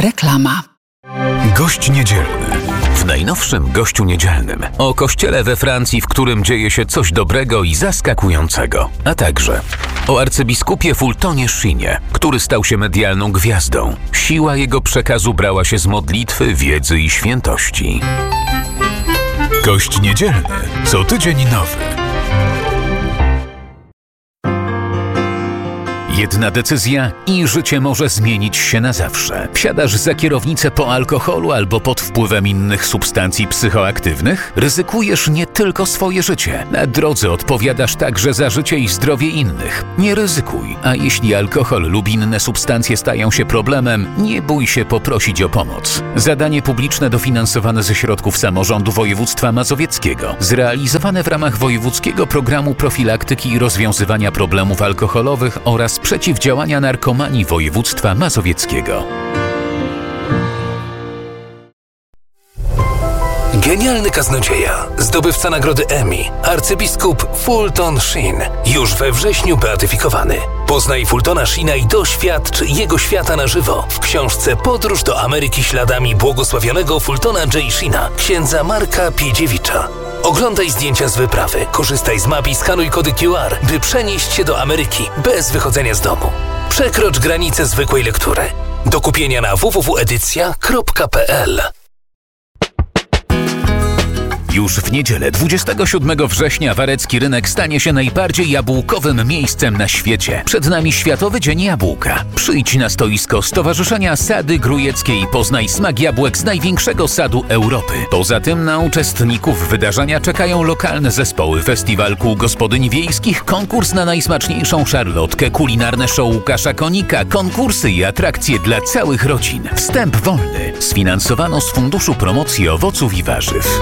Reklama. Gość niedzielny. W najnowszym Gościu Niedzielnym o kościele we Francji, w którym dzieje się coś dobrego i zaskakującego, a także o arcybiskupie Fultonie Sheenie, który stał się medialną gwiazdą. Siła jego przekazu brała się z modlitwy, wiedzy i świętości. Gość niedzielny. Co tydzień nowy. Jedna decyzja i życie może zmienić się na zawsze. Wsiadasz za kierownicę po alkoholu albo pod wpływem innych substancji psychoaktywnych? Ryzykujesz nie tylko swoje życie. Na drodze odpowiadasz także za życie i zdrowie innych. Nie ryzykuj, a jeśli alkohol lub inne substancje stają się problemem, nie bój się poprosić o pomoc. Zadanie publiczne dofinansowane ze środków samorządu województwa mazowieckiego, zrealizowane w ramach Wojewódzkiego Programu Profilaktyki i Rozwiązywania Problemów Alkoholowych oraz przeciwdziałania narkomanii województwa mazowieckiego. Genialny kaznodzieja, zdobywca nagrody Emmy, arcybiskup Fulton Sheen, już we wrześniu beatyfikowany. Poznaj Fultona Sheena i doświadcz jego świata na żywo w książce Podróż do Ameryki śladami błogosławionego Fultona J. Sheena, księdza Marka Piedziewicza. Oglądaj zdjęcia z wyprawy, korzystaj z map i skanuj kody QR, by przenieść się do Ameryki bez wychodzenia z domu. Przekrocz granicę zwykłej lektury. Do kupienia na www.edycja.pl. Już w niedzielę 27 września Warecki Rynek stanie się najbardziej jabłkowym miejscem na świecie. Przed nami Światowy Dzień Jabłka. Przyjdź na stoisko Stowarzyszenia Sady Grujeckie i poznaj smak jabłek z największego sadu Europy. Poza tym na uczestników wydarzenia czekają lokalne zespoły, festiwal kół gospodyń wiejskich, konkurs na najsmaczniejszą szarlotkę, kulinarne show Łukasza Konika, konkursy i atrakcje dla całych rodzin. Wstęp wolny. Sfinansowano z Funduszu Promocji Owoców i Warzyw.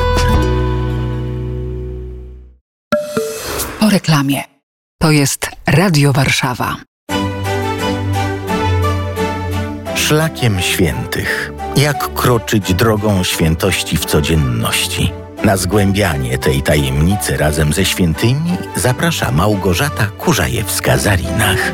Po reklamie. To jest Radio Warszawa. Szlakiem świętych. Jak kroczyć drogą świętości w codzienności? Na zgłębianie tej tajemnicy razem ze świętymi zaprasza Małgorzata Kurzajewska-Zarinach.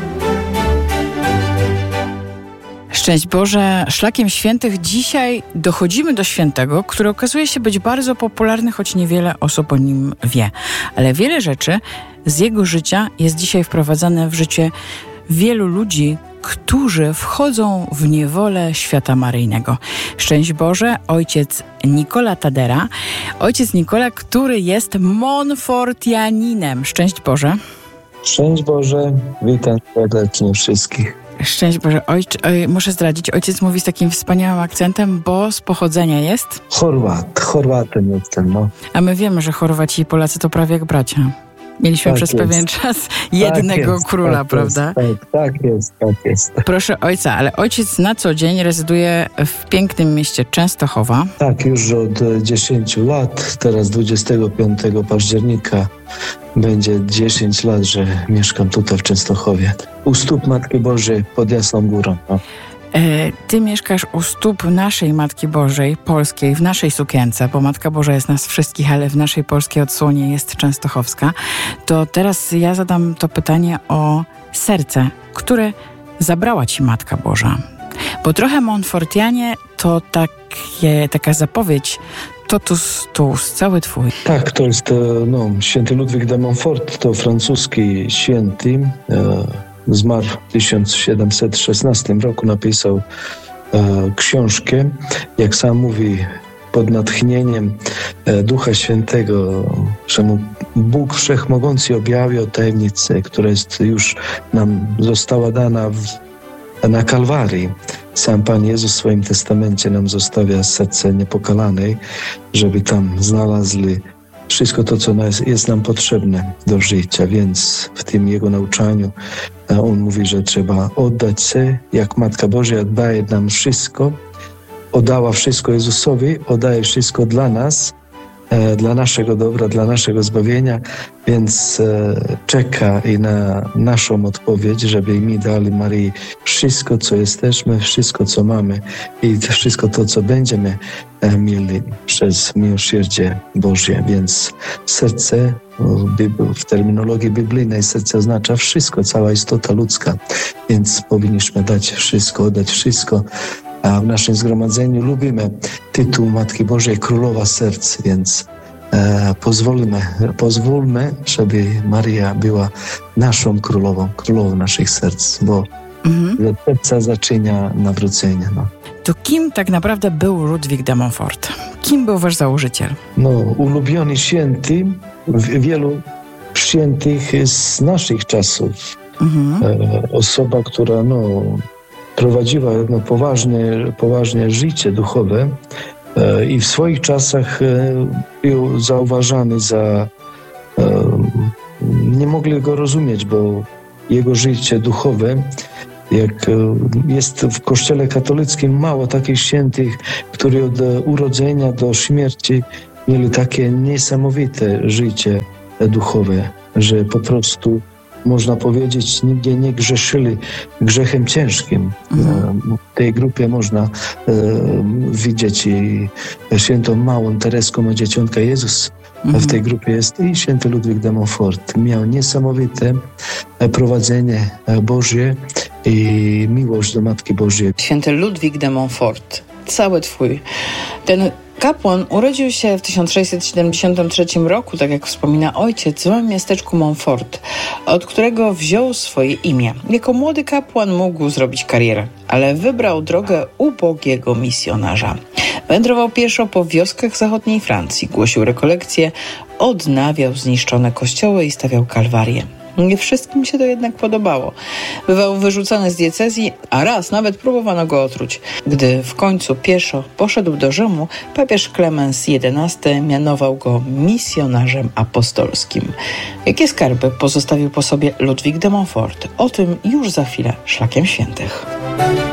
Szczęść Boże, Szlakiem Świętych dzisiaj dochodzimy do świętego, który okazuje się być bardzo popularny, choć niewiele osób o nim wie. Ale wiele rzeczy z jego życia jest dzisiaj wprowadzane w życie wielu ludzi, którzy wchodzą w niewolę świata maryjnego. Szczęść Boże, ojciec Nikola Tadera. Ojciec Nikola, który jest Montfortianinem. Szczęść Boże. Szczęść Boże, witam serdecznie wszystkich. Szczęść Boże. Muszę zdradzić, ojciec mówi z takim wspaniałym akcentem, bo z pochodzenia jest? Chorwatem jestem, no. A my wiemy, że Chorwaci i Polacy to prawie jak bracia. Mieliśmy przez pewien czas jednego króla, prawda? Tak jest. Proszę ojca, ale ojciec na co dzień rezyduje w pięknym mieście Częstochowa. Tak, już od 10 lat, teraz 25 października będzie 10 lat, że mieszkam tutaj w Częstochowie. U stóp Matki Bożej pod Jasną Górą. No. Ty mieszkasz u stóp naszej Matki Bożej, polskiej, w naszej sukience, bo Matka Boża jest nas wszystkich, ale w naszej polskiej odsłonie jest częstochowska. To teraz ja zadam to pytanie o serce, które zabrała ci Matka Boża. Bo trochę Montfortianie to taka zapowiedź, totus tuus, cały twój. Tak, to jest święty Ludwik de Montfort, to francuski święty. Zmarł w 1716 roku, napisał książkę, jak sam mówi, pod natchnieniem Ducha Świętego, że mu Bóg Wszechmogący objawił tajemnicę, która już nam została dana na Kalwarii. Sam Pan Jezus w swoim testamencie nam zostawia serce niepokalanej, żeby tam znalazli wszystko to, co jest nam potrzebne do życia, więc w tym Jego nauczaniu On mówi, że trzeba oddać się, jak Matka Boża daje nam wszystko, oddała wszystko Jezusowi, oddaje wszystko dla nas, dla naszego dobra, dla naszego zbawienia, więc czeka i na naszą odpowiedź, żeby mi dali Maryi wszystko, co jesteśmy, wszystko, co mamy i wszystko to, co będziemy mieli przez miłosierdzie Boże. Więc serce w terminologii biblijnej serce oznacza wszystko, cała istota ludzka, więc powinniśmy dać wszystko, oddać wszystko a w naszym zgromadzeniu lubimy tytuł Matki Bożej Królowa Serc, więc pozwólmy, żeby Maria była naszą królową naszych serc, bo od serca zaczyna nawrócenie. To kim tak naprawdę był Ludwik de Montfort? Kim był wasz założyciel? Ulubiony święty wielu świętych z naszych czasów. Osoba, która prowadziła poważne życie duchowe i w swoich czasach był zauważany nie mogli go rozumieć, bo jego życie duchowe, jak jest w Kościele katolickim mało takich świętych, którzy od urodzenia do śmierci mieli takie niesamowite życie duchowe, że po prostu można powiedzieć, nigdy nie grzeszyli grzechem ciężkim. W tej grupie można widzieć i świętą Małą Tereską, Dzieciątka Jezus. W tej grupie jest i święty Ludwik de Montfort. Miał niesamowite prowadzenie Boże i miłość do Matki Bożej. Święty Ludwik de Montfort, cały ten kapłan urodził się w 1673 roku, tak jak wspomina ojciec, w małym miasteczku Montfort, od którego wziął swoje imię. Jako młody kapłan mógł zrobić karierę, ale wybrał drogę ubogiego misjonarza. Wędrował pieszo po wioskach zachodniej Francji, głosił rekolekcje, odnawiał zniszczone kościoły i stawiał kalwarie. Nie wszystkim się to jednak podobało. Bywał wyrzucany z diecezji, a raz nawet próbowano go otruć. Gdy w końcu pieszo poszedł do Rzymu, papież Klemens XI mianował go misjonarzem apostolskim. Jakie skarby pozostawił po sobie Ludwik de Montfort? O tym już za chwilę Szlakiem Świętych.